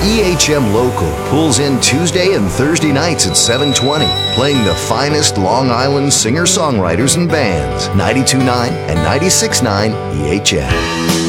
EHM Local pulls in Tuesday and Thursday nights at 7:20, playing the finest Long Island singer-songwriters and bands. 92.9 and 96.9 EHM.